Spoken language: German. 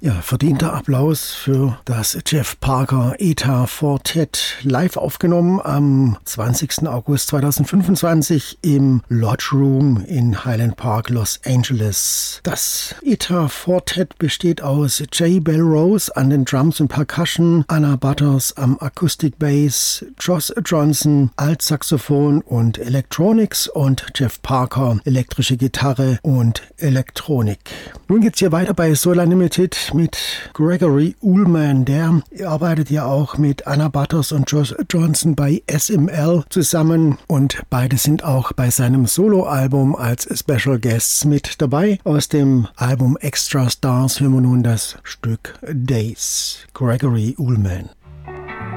Ja, verdienter Applaus für das Jeff Parker ETA Quartet live aufgenommen am 20. August 2025 im Lodge Room in Highland Park, Los Angeles. Das ETA Quartet besteht aus Jay Belrose an den Drums und Percussion, Anna Butters am Acoustic Bass, Josh Johnson Altsaxophon und Electronics und Jeff Parker elektrische Gitarre und Elektronik. Nun geht's hier weiter bei Solar Limited mit Gregory Ullman. Der arbeitet ja auch mit Anna Butters und Josh Johnson bei SML zusammen und beide sind auch bei seinem Soloalbum als Special Guests mit dabei. Aus dem Album Extra Stars hören wir nun das Stück Days. Gregory Ullman.